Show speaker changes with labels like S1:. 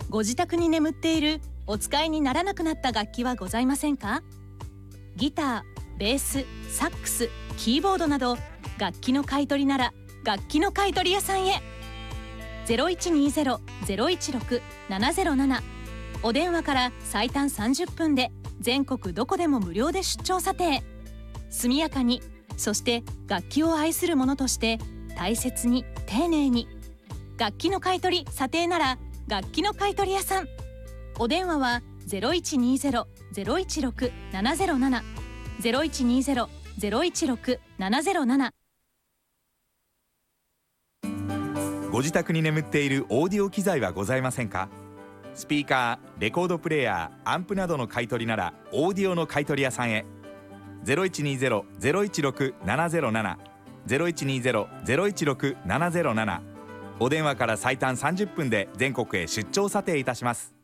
S1: ご自宅に眠っているお使いにならなくなった楽器はございませんか？ギター、ベース、サックス、キーボードなど楽器の買い取りなら楽器の買い取り屋さんへ。0120-016-707、お電話から最短30分で全国どこでも無料で出張査定。速やかに、そして楽器を愛する者として大切に丁寧に。楽器の買い取り査定なら楽器の買い取り屋さん。お電話は0120-016-707、0120-016-707。
S2: ご自宅に眠っているオーディオ機材はございませんか？スピーカー、レコードプレーヤー、アンプなどの買い取りならオーディオの買い取り屋さんへ。0120-016-707、0120-016-707。お電話から最短30分で全国へ出張査定いたします。